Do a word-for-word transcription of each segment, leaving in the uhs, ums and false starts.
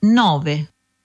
nove.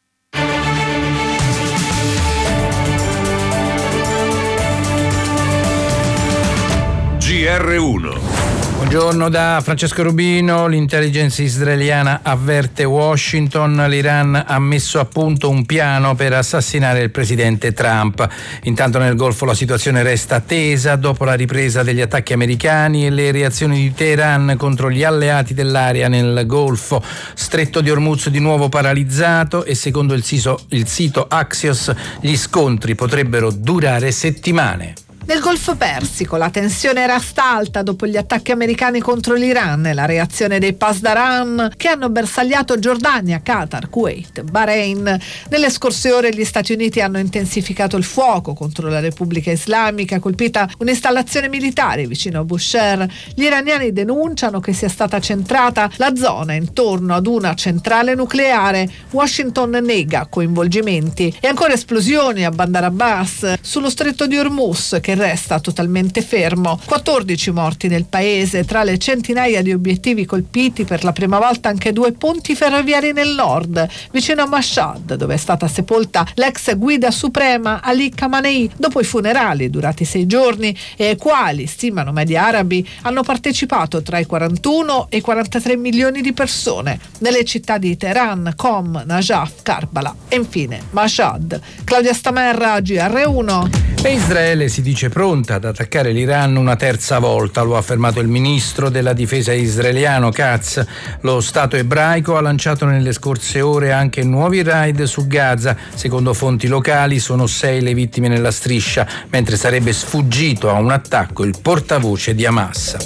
G R uno. Buongiorno da Francesco Rubino. L'intelligence israeliana avverte Washington. L'Iran ha messo a punto un piano per assassinare il presidente Trump. Intanto nel Golfo la situazione resta tesa dopo la ripresa degli attacchi americani e le reazioni di Teheran contro gli alleati dell'area nel Golfo. Stretto di Hormuz di nuovo paralizzato e secondo il sito, il sito Axios gli scontri potrebbero durare settimane. Nel Golfo Persico la tensione resta alta dopo gli attacchi americani contro l'Iran e la reazione dei Pasdaran che hanno bersagliato Giordania, Qatar, Kuwait, Bahrain. Nelle scorse ore gli Stati Uniti hanno intensificato il fuoco contro la Repubblica Islamica, colpita un'installazione militare vicino a Bushehr. Gli iraniani denunciano che sia stata centrata la zona intorno ad una centrale nucleare. Washington nega coinvolgimenti. E ancora esplosioni a Bandar Abbas sullo stretto di Hormuz che resta totalmente fermo. quattordici morti nel paese, tra le centinaia di obiettivi colpiti per la prima volta anche due ponti ferroviari nel nord, vicino a Mashhad, dove è stata sepolta l'ex guida suprema Ali Khamenei dopo i funerali durati sei giorni e ai quali, stimano media arabi, hanno partecipato tra i quarantuno e i quarantatré milioni di persone nelle città di Teheran, Qom, Najaf, Karbala e infine Mashhad. Claudia Stamerra, G R uno. E Israele si dice pronta ad attaccare l'Iran una terza volta, lo ha affermato il ministro della difesa israeliano Katz. Lo Stato ebraico ha lanciato nelle scorse ore anche nuovi raid su Gaza. Secondo fonti locali sono sei le vittime nella striscia, mentre sarebbe sfuggito a un attacco il portavoce di Hamas.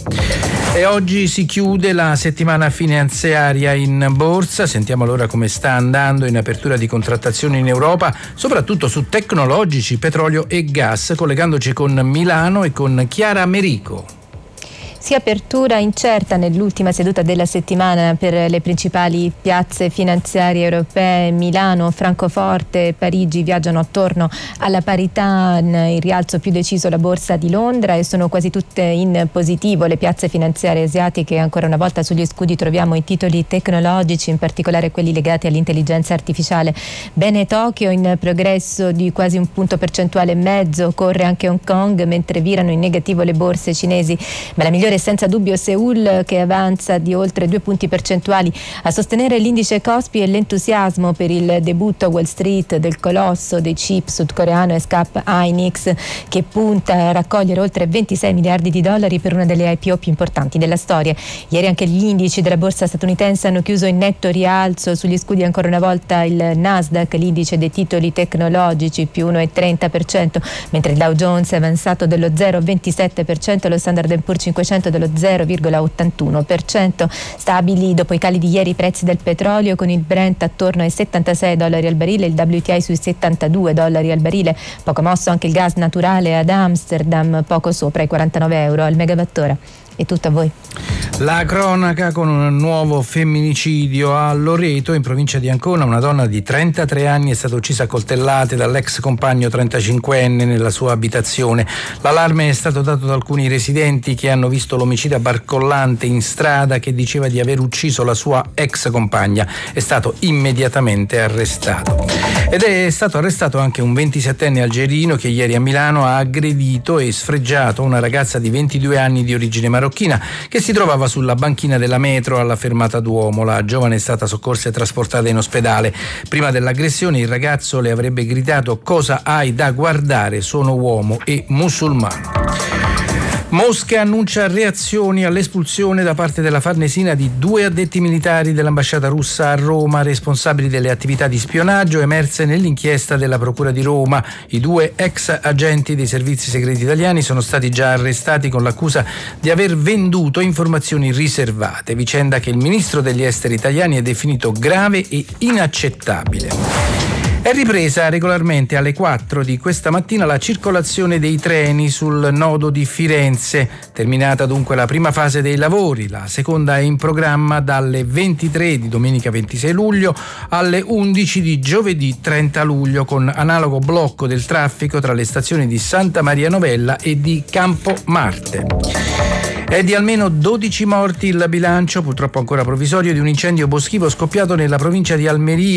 E oggi si chiude la settimana finanziaria in borsa. Sentiamo allora come sta andando in apertura di contrattazioni in Europa, soprattutto su tecnologici, petrolio e gas, collegandoci con Milano e con Chiara Merico. Sì, apertura incerta nell'ultima seduta della settimana per le principali piazze finanziarie europee. Milano, Francoforte e Parigi viaggiano attorno alla parità, in rialzo più deciso la borsa di Londra e sono quasi tutte in positivo le piazze finanziarie asiatiche. Ancora una volta sugli scudi troviamo i titoli tecnologici, in particolare quelli legati all'intelligenza artificiale. Bene Tokyo in progresso di quasi un punto percentuale e mezzo, corre anche Hong Kong, mentre virano in negativo le borse cinesi, ma la migliore senza dubbio Seoul, che avanza di oltre due punti percentuali. A sostenere l'indice Kospi e l'entusiasmo per il debutto a Wall Street del colosso dei chip sudcoreano S K Hynix, che punta a raccogliere oltre ventisei miliardi di dollari per una delle I P O più importanti della storia. Ieri anche gli indici della borsa statunitense hanno chiuso in netto rialzo, sugli scudi ancora una volta il Nasdaq, l'indice dei titoli tecnologici, più uno virgola trenta per cento, mentre il Dow Jones è avanzato dello zero virgola ventisette per cento e lo Standard and Poor's cinquecento dello zero virgola ottantuno per cento. Stabili dopo i cali di ieri i prezzi del petrolio, con il Brent attorno ai settantasei dollari al barile, il W T I sui settantadue dollari al barile. Poco mosso anche il gas naturale ad Amsterdam, poco sopra i quarantanove euro al megawattora. E tutto a voi. La cronaca con un nuovo femminicidio a Loreto, in provincia di Ancona. Una donna di trentatré anni è stata uccisa a coltellate dall'ex compagno trentacinquenne nella sua abitazione. L'allarme è stato dato da alcuni residenti che hanno visto l'omicida barcollante in strada che diceva di aver ucciso la sua ex compagna. È stato immediatamente arrestato. Ed è stato arrestato anche un ventisettenne algerino che ieri a Milano ha aggredito e sfregiato una ragazza di ventidue anni di origine marocchina che si trovava sulla banchina della metro alla fermata Duomo. La giovane è stata soccorsa e trasportata in ospedale. Prima dell'aggressione il ragazzo le avrebbe gridato: "Cosa hai da guardare? Sono uomo e musulmano". Mosca annuncia reazioni all'espulsione da parte della Farnesina di due addetti militari dell'ambasciata russa a Roma, responsabili delle attività di spionaggio emerse nell'inchiesta della Procura di Roma. I due ex agenti dei servizi segreti italiani sono stati già arrestati con l'accusa di aver venduto informazioni riservate, vicenda che il ministro degli esteri italiani ha definito grave e inaccettabile. È ripresa regolarmente alle quattro di questa mattina la circolazione dei treni sul nodo di Firenze. Terminata dunque la prima fase dei lavori, la seconda è in programma dalle ventitré di domenica ventisei luglio alle undici di giovedì trenta luglio, con analogo blocco del traffico tra le stazioni di Santa Maria Novella e di Campo Marte. È di almeno dodici morti il bilancio, purtroppo ancora provvisorio, di un incendio boschivo scoppiato nella provincia di Almeria